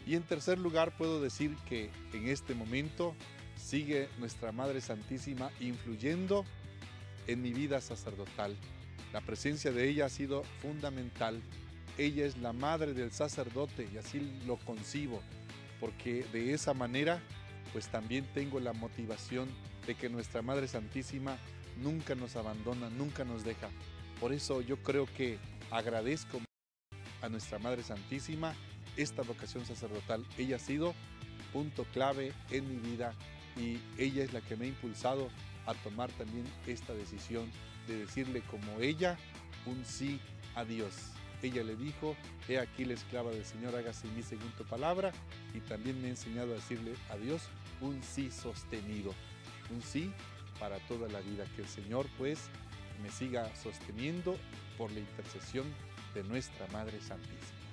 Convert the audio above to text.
Y en tercer lugar, puedo decir que en este momento sigue nuestra Madre Santísima influyendo en mi vida sacerdotal. La presencia de ella ha sido fundamental. Ella es la madre del sacerdote y así lo concibo, porque de esa manera pues también tengo la motivación de que nuestra Madre Santísima nunca nos abandona, nunca nos deja. Por eso yo creo que agradezco a nuestra Madre Santísima esta vocación sacerdotal. Ella ha sido punto clave en mi vida y ella es la que me ha impulsado a tomar también esta decisión de decirle como ella un sí a Dios. Ella le dijo: he aquí la esclava del Señor, hágase en mí según tu palabra. Y también me ha enseñado a decirle a Dios un sí sostenido, un sí para toda la vida. Que el Señor pues me siga sosteniendo por la intercesión de nuestra Madre Santísima.